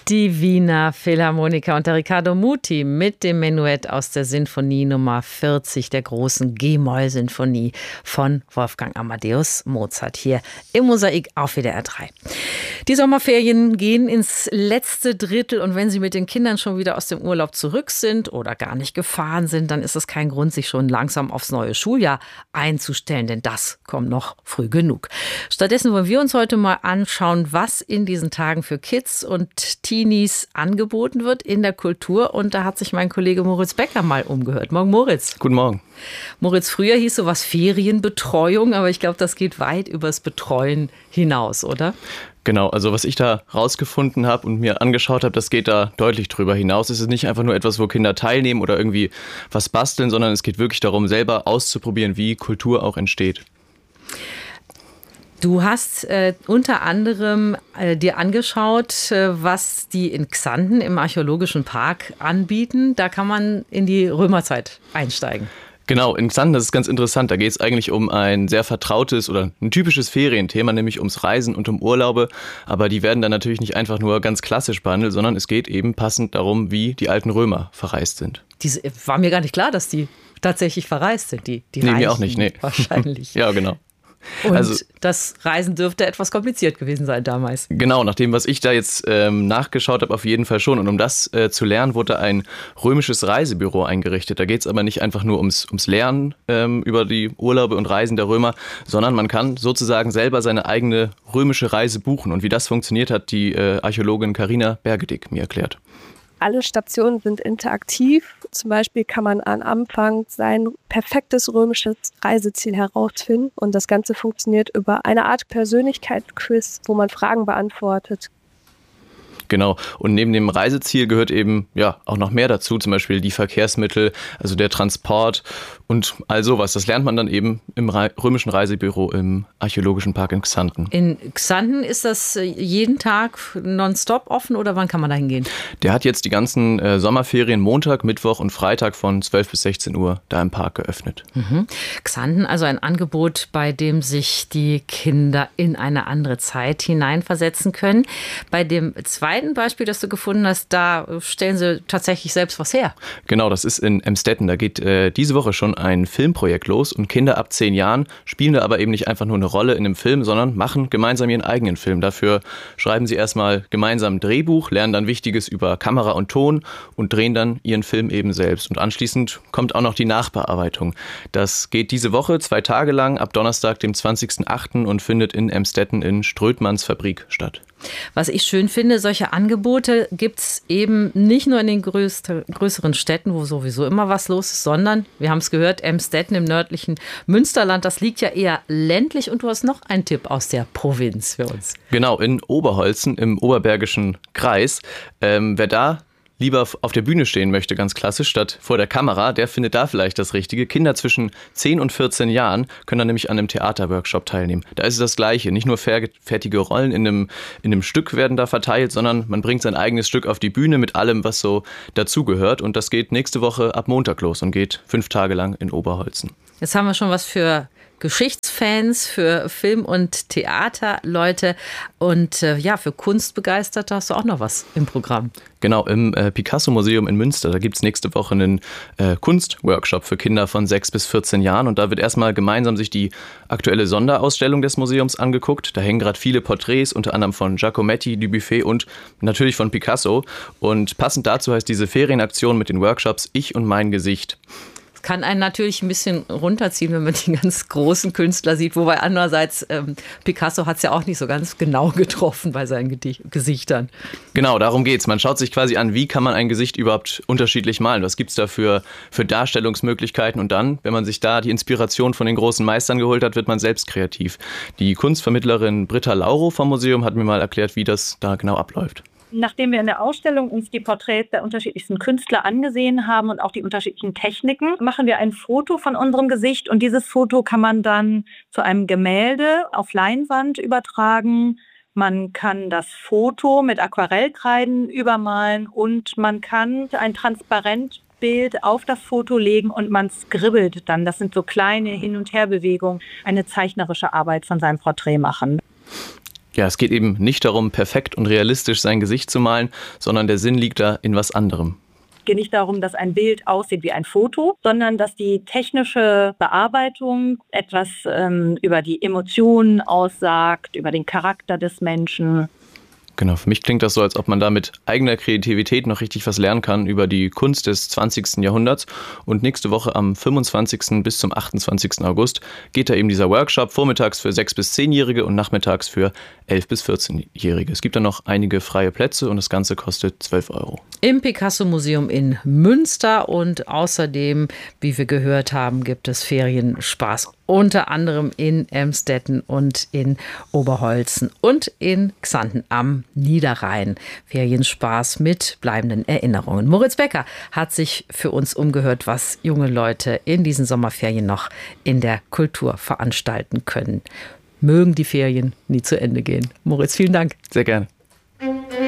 Die Wiener Philharmoniker und der Riccardo Muti mit dem Menuett aus der Sinfonie Nummer 40, der großen G-Moll-Sinfonie von Wolfgang Amadeus Mozart hier im Mosaik auf WDR 3. Die Sommerferien gehen ins letzte Drittel und wenn Sie mit den Kindern schon wieder aus dem Urlaub zurück sind oder gar nicht gefahren sind, dann ist es kein Grund, sich schon langsam aufs neue Schuljahr einzustellen, denn das kommt noch früh genug. Stattdessen wollen wir uns heute mal anschauen, was in diesen Tagen für Kids und Teenies angeboten wird in der Kultur. Und da hat sich mein Kollege Moritz Becker mal umgehört. Morgen, Moritz. Guten Morgen. Moritz, früher hieß sowas Ferienbetreuung, aber ich glaube, das geht weit übers Betreuen hinaus, oder? Genau, also was ich da rausgefunden habe und mir angeschaut habe, das geht da deutlich drüber hinaus. Es ist nicht einfach nur etwas, wo Kinder teilnehmen oder irgendwie was basteln, sondern es geht wirklich darum, selber auszuprobieren, wie Kultur auch entsteht. Du hast unter anderem dir angeschaut, was die in Xanten im Archäologischen Park anbieten. Da kann man in die Römerzeit einsteigen. Genau, in Xanten, das ist ganz interessant. Da geht es eigentlich um ein sehr vertrautes oder ein typisches Ferienthema, nämlich ums Reisen und um Urlaube. Aber die werden dann natürlich nicht einfach nur ganz klassisch behandelt, sondern es geht eben passend darum, wie die alten Römer verreist sind. War mir gar nicht klar, dass die tatsächlich verreist sind, die Nee, mir auch nicht, nee. Wahrscheinlich. Ja, genau. Und also, das Reisen dürfte etwas kompliziert gewesen sein damals. Genau, nach dem, was ich da jetzt nachgeschaut habe, auf jeden Fall schon. Und um das zu lernen, wurde ein römisches Reisebüro eingerichtet. Da geht es aber nicht einfach nur ums Lernen über die Urlaube und Reisen der Römer, sondern man kann sozusagen selber seine eigene römische Reise buchen. Und wie das funktioniert, hat die Archäologin Carina Bergedick mir erklärt. Alle Stationen sind interaktiv. Zum Beispiel kann man am Anfang sein perfektes römisches Reiseziel herausfinden. Und das Ganze funktioniert über eine Art Persönlichkeitsquiz, wo man Fragen beantwortet. Genau. Und neben dem Reiseziel gehört eben auch noch mehr dazu, zum Beispiel die Verkehrsmittel, also der Transport und all sowas. Das lernt man dann eben im römischen Reisebüro im Archäologischen Park in Xanten. In Xanten ist das jeden Tag nonstop offen oder wann kann man da hingehen? Der hat jetzt die ganzen Sommerferien Montag, Mittwoch und Freitag von 12 bis 16 Uhr da im Park geöffnet. Mhm. Xanten, also ein Angebot, bei dem sich die Kinder in eine andere Zeit hineinversetzen können. Bei dem zweiten Beispiel, das du gefunden hast, da stellen sie tatsächlich selbst was her. Genau, das ist in Emstetten. Da geht diese Woche schon ein Filmprojekt los und Kinder ab 10 Jahren spielen da aber eben nicht einfach nur eine Rolle in einem Film, sondern machen gemeinsam ihren eigenen Film. Dafür schreiben sie erstmal gemeinsam ein Drehbuch, lernen dann Wichtiges über Kamera und Ton und drehen dann ihren Film eben selbst. Und anschließend kommt auch noch die Nachbearbeitung. Das geht diese Woche 2 Tage lang ab Donnerstag, dem 20.08. und findet in Emstetten in Strötmanns Fabrik statt. Was ich schön finde, solche Angebote gibt es eben nicht nur in den größeren Städten, wo sowieso immer was los ist, sondern, wir haben es gehört, Emstetten im nördlichen Münsterland, das liegt ja eher ländlich und du hast noch einen Tipp aus der Provinz für uns. Genau, in Oberholzen im Oberbergischen Kreis. Wer da lieber auf der Bühne stehen möchte, ganz klassisch, statt vor der Kamera, der findet da vielleicht das Richtige. Kinder zwischen 10 und 14 Jahren können dann nämlich an einem Theaterworkshop teilnehmen. Da ist es das Gleiche. Nicht nur fertige Rollen in einem Stück werden da verteilt, sondern man bringt sein eigenes Stück auf die Bühne mit allem, was so dazugehört. Und das geht nächste Woche ab Montag los und geht 5 Tage lang in Oberholzen. Jetzt haben wir schon was für Geschichtsfans, für Film- und Theaterleute und für Kunstbegeisterte hast du auch noch was im Programm. Genau, im Picasso-Museum in Münster, da gibt es nächste Woche einen Kunstworkshop für Kinder von 6 bis 14 Jahren und da wird erstmal gemeinsam sich die aktuelle Sonderausstellung des Museums angeguckt. Da hängen gerade viele Porträts, unter anderem von Giacometti, Dubuffet und natürlich von Picasso. Und passend dazu heißt diese Ferienaktion mit den Workshops Ich und mein Gesicht. Kann einen natürlich ein bisschen runterziehen, wenn man die ganz großen Künstler sieht. Wobei andererseits, Picasso hat es ja auch nicht so ganz genau getroffen bei seinen Gesichtern. Genau, darum geht's. Man schaut sich quasi an, wie kann man ein Gesicht überhaupt unterschiedlich malen? Was gibt's da für Darstellungsmöglichkeiten? Und dann, wenn man sich da die Inspiration von den großen Meistern geholt hat, wird man selbst kreativ. Die Kunstvermittlerin Britta Lauro vom Museum hat mir mal erklärt, wie das da genau abläuft. Nachdem wir in der Ausstellung uns die Porträts der unterschiedlichsten Künstler angesehen haben und auch die unterschiedlichen Techniken, machen wir ein Foto von unserem Gesicht und dieses Foto kann man dann zu einem Gemälde auf Leinwand übertragen. Man kann das Foto mit Aquarellkreiden übermalen und man kann ein Transparentbild auf das Foto legen und man skribbelt dann. Das sind so kleine Hin- und Herbewegungen, eine zeichnerische Arbeit von seinem Porträt machen. Ja, es geht eben nicht darum, perfekt und realistisch sein Gesicht zu malen, sondern der Sinn liegt da in was anderem. Es geht nicht darum, dass ein Bild aussieht wie ein Foto, sondern dass die technische Bearbeitung etwas über die Emotionen aussagt, über den Charakter des Menschen. Genau, für mich klingt das so, als ob man da mit eigener Kreativität noch richtig was lernen kann über die Kunst des 20. Jahrhunderts. Und nächste Woche am 25. bis zum 28. August geht da eben dieser Workshop, vormittags für 6- bis 10-Jährige und nachmittags für 11- bis 14-Jährige. Es gibt da noch einige freie Plätze und das Ganze kostet 12 €. Im Picasso-Museum in Münster und außerdem, wie wir gehört haben, gibt es Ferienspaß. Unter anderem in Emstetten und in Oberholzen und in Xanten am Niederrhein. Ferienspaß mit bleibenden Erinnerungen. Moritz Becker hat sich für uns umgehört, was junge Leute in diesen Sommerferien noch in der Kultur veranstalten können. Mögen die Ferien nie zu Ende gehen. Moritz, vielen Dank. Sehr gerne.